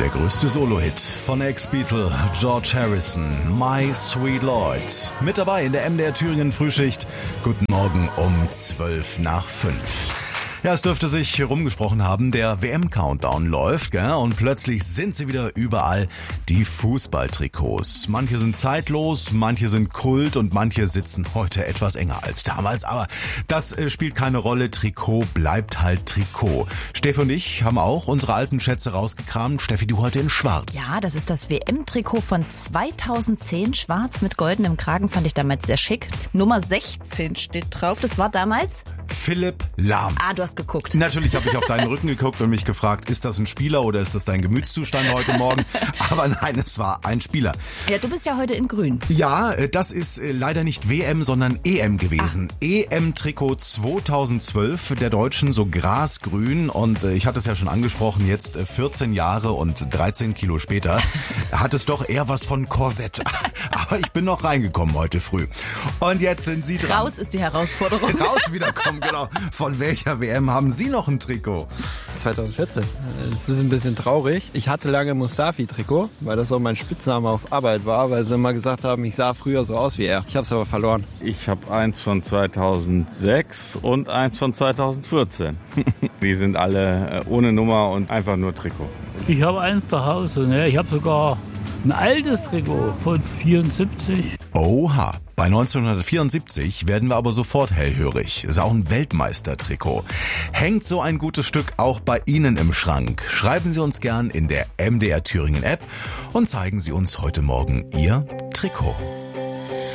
Der größte Solo-Hit von Ex-Beatle George Harrison, My Sweet Lord. Mit dabei in der MDR Thüringen Frühschicht. Guten Morgen um 5:12. Ja, es dürfte sich herumgesprochen haben, der WM-Countdown läuft, gell? Und plötzlich sind sie wieder überall, die Fußballtrikots. Manche sind zeitlos, manche sind Kult und manche sitzen heute etwas enger als damals. Aber das spielt keine Rolle, Trikot bleibt halt Trikot. Steffi und ich haben auch unsere alten Schätze rausgekramt. Steffi, du heute in schwarz. Ja, das ist das WM-Trikot von 2010, schwarz mit goldenem Kragen, fand ich damals sehr schick. Nummer 16 steht drauf, das war damals? Philipp Lahm. Ah, du hast geguckt. Natürlich habe ich auf deinen Rücken geguckt und mich gefragt, ist das ein Spieler oder ist das dein Gemütszustand heute Morgen? Aber nein, es war ein Spieler. Ja, du bist ja heute in grün. Ja, das ist leider nicht WM, sondern EM gewesen. EM-Trikot 2012 der Deutschen, so grasgrün. Und ich hatte es ja schon angesprochen, jetzt 14 Jahre und 13 Kilo später hat es doch eher was von Korsett. Aber ich bin noch reingekommen heute früh. Und jetzt sind Sie dran. Raus ist die Herausforderung. Raus wiederkommen, genau. Von welcher WM haben Sie noch ein Trikot? 2014. Das ist ein bisschen traurig. Ich hatte lange Mustafi-Trikot, weil das auch mein Spitzname auf Arbeit war, weil sie immer gesagt haben, ich sah früher so aus wie er. Ich habe es aber verloren. Ich habe eins von 2006 und eins von 2014. Die sind alle ohne Nummer und einfach nur Trikot. Ich habe eins zu Hause. Ne? Ich habe sogar ein altes Trikot von 74. Oha, bei 1974 werden wir aber sofort hellhörig. Ist auch ein Weltmeistertrikot. Hängt so ein gutes Stück auch bei Ihnen im Schrank? Schreiben Sie uns gern in der MDR Thüringen App und zeigen Sie uns heute Morgen Ihr Trikot.